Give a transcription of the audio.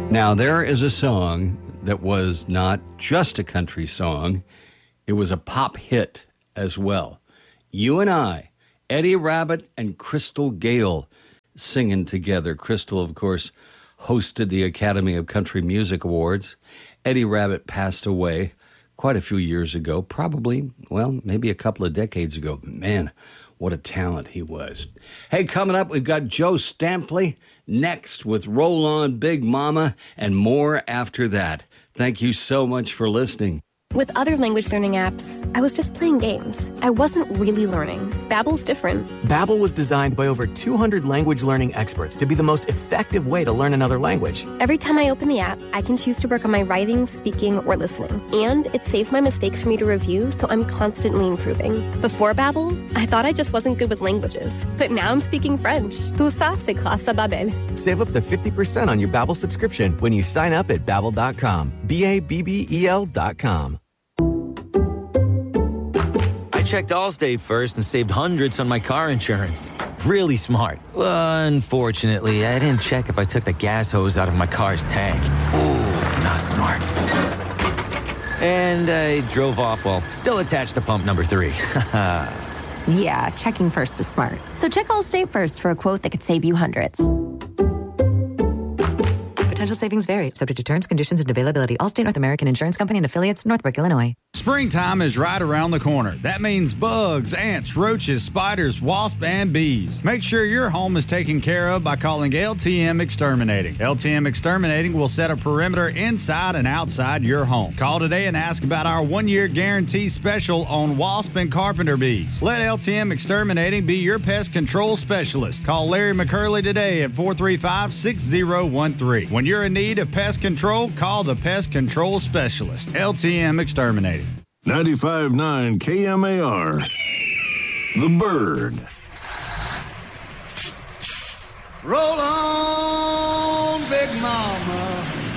Now, there is a song that was not just a country song. It was a pop hit as well. You and I, Eddie Rabbitt and Crystal Gayle singing together. Crystal, of course, hosted the Academy of Country Music Awards. Eddie Rabbitt passed away quite a few years ago, probably, well, maybe a couple of decades ago. Man, what a talent he was. Hey, coming up, we've got Joe Stampley next with Roll On Big Mama and more after that. Thank you so much for listening. With other language learning apps, I was just playing games. I wasn't really learning. Babbel's different. Babbel was designed by over 200 language learning experts to be the most effective way to learn another language. Every time I open the app, I can choose to work on my writing, speaking, or listening. And it saves my mistakes for me to review, so I'm constantly improving. Before Babbel, I thought I just wasn't good with languages. But now I'm speaking French. Tout ça, c'est grâce à Babbel. Save up to 50% on your Babbel subscription when you sign up at Babbel.com. Babbel.com. I checked Allstate first and saved hundreds on my car insurance. Really smart. Unfortunately, I didn't check if I took the gas hose out of my car's tank. Ooh, not smart. And I drove off while still attached to pump number 3. Yeah, checking first is smart. So check Allstate first for a quote that could save you hundreds. Potential savings vary, subject to terms, conditions, and availability. Allstate North American Insurance Company and affiliates, Northbrook, Illinois. Springtime is right around the corner. That means bugs, ants, roaches, spiders, wasps, and bees. Make sure your home is taken care of by calling LTM Exterminating. LTM Exterminating will set a perimeter inside and outside your home. Call today and ask about our 1-year guarantee special on wasp and carpenter bees. Let LTM Exterminating be your pest control specialist. Call Larry McCurley today at 435-6013. When you're in need of pest control, call the pest control specialist. LTM Exterminating. 95.9 KMAR. The Bird. Roll on, Big Mama.